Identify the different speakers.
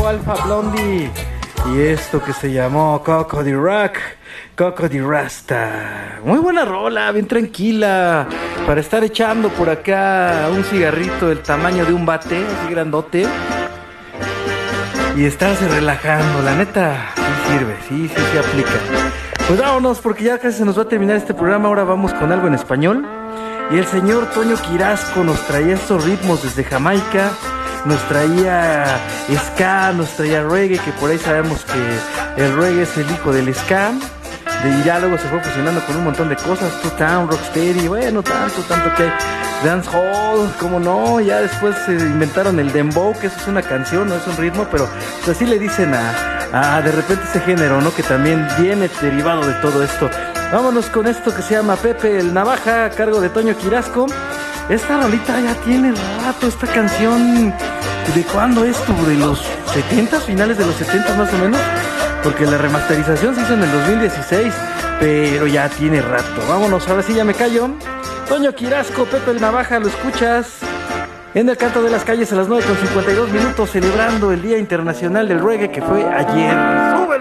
Speaker 1: Alpha Blondie y esto que se llamó Coco de Rock, Coco de Rasta. Muy buena rola, bien tranquila para estar echando por acá un cigarrito del tamaño de un bate, así grandote, y estarse relajando. La neta, sí sirve, sí aplica. Pues vámonos porque ya casi se nos va a terminar este programa. Ahora vamos con algo en español. Y el señor Toño Quirasco nos traía estos ritmos desde Jamaica. Nos traía ska, nos traía reggae, que por ahí sabemos que el reggae es el hijo del ska. Y ya luego se fue fusionando con un montón de cosas, Two Town, Rocksteady, bueno, tanto que hay. Dancehall, como no, ya después se inventaron el dembow, que eso es una canción, no es un ritmo, pero pues así le dicen a de repente ese género, ¿no? Que también viene derivado de todo esto. Vámonos con esto que se llama Pepe el Navaja, a cargo de Toño Quirasco. Esta rolita ya tiene rato, esta canción, ¿de cuándo es tú? ¿De los 70, finales de los 70 más o menos? Porque la remasterización se hizo en el 2016, pero ya tiene rato. Vámonos, ahora sí ya me callo. Toño Quirasco, Pepe el Navaja, lo escuchas en el Canto de las Calles a las 9:52, celebrando el Día Internacional del Reggae que fue ayer. ¡Súbele!